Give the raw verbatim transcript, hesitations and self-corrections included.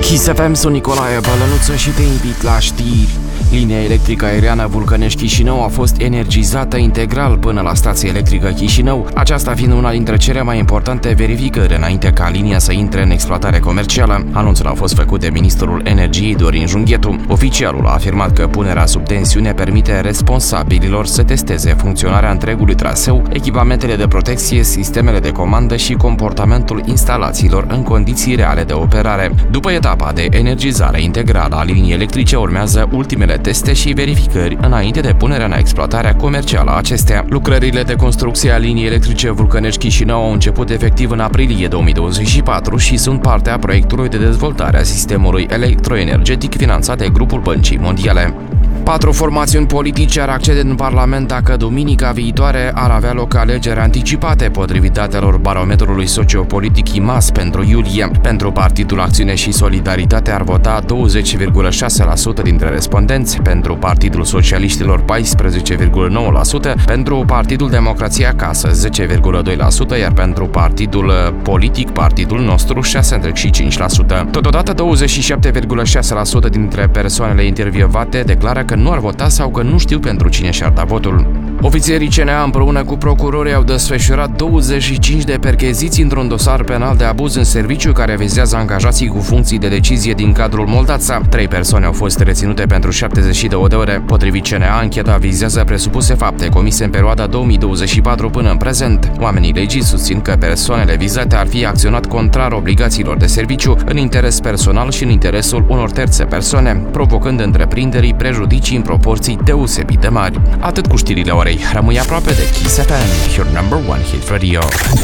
Kiss F M, sunt Nicolae Bălănuță și te invit la știri. Linia electrică aeriană Vulcănești-Chișinău a fost energizată integral până la stația electrică Chișinău, aceasta fiind una dintre cele mai importante verificări înainte ca linia să intre în exploatare comercială. Anunțul a fost făcut de ministrul energiei Dorin Junghetu. Oficialul a afirmat că punerea sub tensiune permite responsabililor să testeze funcționarea întregului traseu, echipamentele de protecție, sistemele de comandă și comportamentul instalațiilor în condiții reale de operare. După etapa de energizare integrală a liniei electrice urmează ultimele teste și verificări înainte de punerea în exploatare comercială a acestea. Lucrările de construcție a liniei electrice Vulcănești-Chișinău au început efectiv în aprilie două mii douăzeci și patru și sunt parte a proiectului de dezvoltare a sistemului electroenergetic finanțat de Grupul Băncii Mondiale. Patru formațiuni politice ar accede în Parlament dacă duminica viitoare ar avea loc alegeri anticipate, potrivit datelor barometrului sociopolitic I M A S pentru iulie. Pentru Partidul Acțiune și Solidaritate ar vota douăzeci virgulă șase la sută dintre respondenți, pentru Partidul Socialiștilor paisprezece virgulă nouă la sută, pentru Partidul Democrația Acasă zece virgulă doi la sută, iar pentru Partidul Politic Partidul Nostru șase virgulă cinci la sută. Totodată douăzeci și șapte virgulă șase la sută dintre persoanele intervievate declară că nu ar vota sau că nu știu pentru cine și-ar da votul. Ofițerii C N A împreună cu procurorii au desfășurat douăzeci și cinci de percheziții într-un dosar penal de abuz în serviciu care vizează angajații cu funcții de decizie din cadrul Moldața. Trei persoane au fost reținute pentru șaptezeci și două de ore. Potrivit C N A, ancheta vizează presupuse fapte comise în perioada două mii douăzeci și patru până în prezent. Oamenii legii susțin că persoanele vizate ar fi acționat contrar obligațiilor de serviciu, în interes personal și în interesul unor terțe persoane, provocând întreprinderii prejudicii în proporții deosebit de mari. Atât cu știrile orei. Rămâi aproape de Kiss F M, your number one hit radio.